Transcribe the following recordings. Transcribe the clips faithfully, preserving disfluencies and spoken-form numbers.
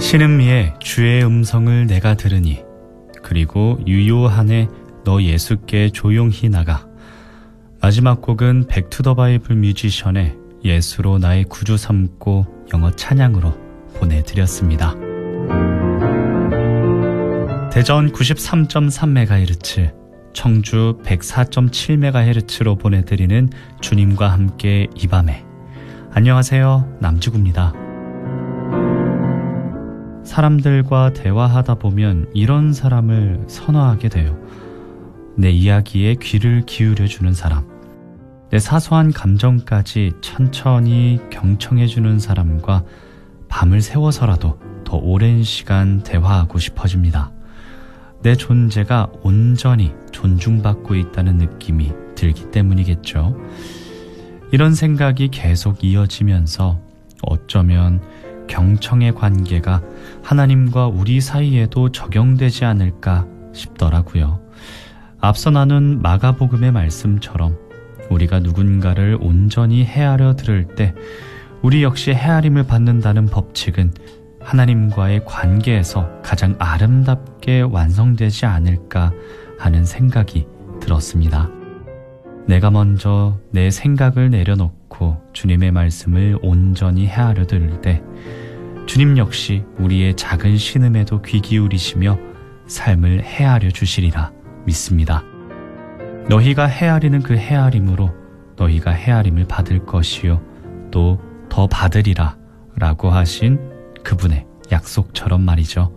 신음미의 주의 음성을 내가 들으니 그리고 유요한의 너 예수께 조용히 나가. 마지막 곡은 백투더바이블 뮤지션의 예수로 나의 구주 삼고 영어 찬양으로 보내드렸습니다. 대전 구십삼 점 삼 메가헤르츠, 청주 백사 점 칠 메가헤르츠로 보내드리는 주님과 함께 이 밤에. 안녕하세요, 남주구입니다. 사람들과 대화하다 보면 이런 사람을 선호하게 돼요. 내 이야기에 귀를 기울여주는 사람, 내 사소한 감정까지 천천히 경청해주는 사람과 밤을 새워서라도 더 오랜 시간 대화하고 싶어집니다. 내 존재가 온전히 존중받고 있다는 느낌이 들기 때문이겠죠. 이런 생각이 계속 이어지면서 어쩌면 경청의 관계가 하나님과 우리 사이에도 적용되지 않을까 싶더라고요. 앞서 나눈 마가복음의 말씀처럼 우리가 누군가를 온전히 헤아려 들을 때 우리 역시 헤아림을 받는다는 법칙은 하나님과의 관계에서 가장 아름답게 완성되지 않을까 하는 생각이 들었습니다. 내가 먼저 내 생각을 내려놓고 주님의 말씀을 온전히 헤아려 들을 때 주님 역시 우리의 작은 신음에도 귀 기울이시며 삶을 헤아려 주시리라 믿습니다. 너희가 헤아리는 그 헤아림으로 너희가 헤아림을 받을 것이요 또 더 받으리라 라고 하신 그분의 약속처럼 말이죠.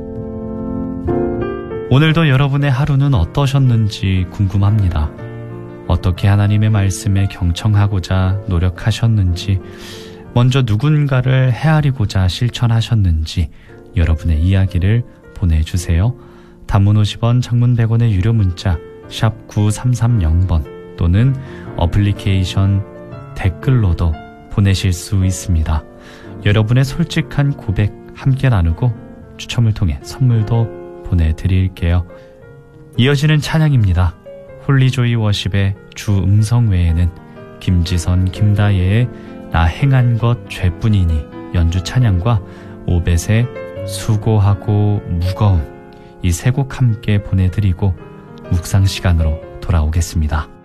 오늘도 여러분의 하루는 어떠셨는지 궁금합니다. 어떻게 하나님의 말씀에 경청하고자 노력하셨는지, 먼저 누군가를 헤아리고자 실천하셨는지 여러분의 이야기를 보내주세요. 단문 오십 원, 장문 백 원의 유료 문자 샵 구삼삼공 번 또는 어플리케이션 댓글로도 보내실 수 있습니다. 여러분의 솔직한 고백 함께 나누고 추첨을 통해 선물도 보내드릴게요. 이어지는 찬양입니다. 홀리조이 워십의 주 음성 외에는 김지선, 김다예의 나 행한 것 죄뿐이니 연주 찬양과 오벳의 수고하고 무거운 이 세 곡 함께 보내드리고 묵상 시간으로 돌아오겠습니다.